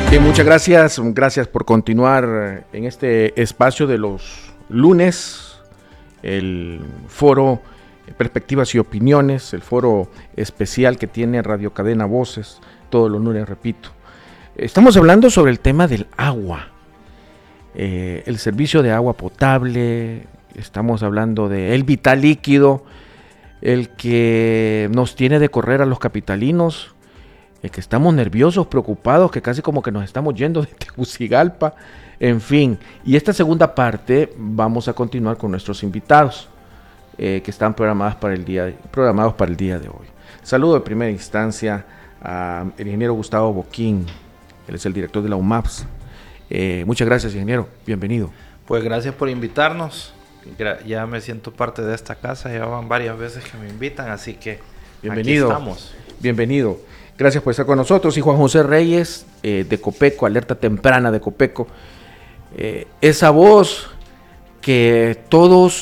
Bien, muchas gracias. Gracias por continuar en este espacio de los lunes, el foro Perspectivas y Opiniones, el foro especial que tiene Radio Cadena Voces, todos los lunes, repito. Estamos hablando sobre el tema del agua, el servicio de agua potable, estamos hablando de el vital líquido, el que nos tiene de correr a los capitalinos, que estamos nerviosos, preocupados, que casi como que nos estamos yendo de Tegucigalpa, en fin. Y esta segunda parte vamos a continuar con nuestros invitados que están programados para el día de hoy. Saludo de primera instancia al ingeniero Gustavo Boquín, él es el director de la UMAPS. Muchas gracias, ingeniero, bienvenido. Pues gracias por invitarnos, ya me siento parte de esta casa, ya van varias veces que me invitan, así que bienvenido, aquí estamos. Bienvenido. Gracias por estar con nosotros. Y Juan José Reyes, de Copeco, Alerta Temprana de Copeco. Esa voz que todos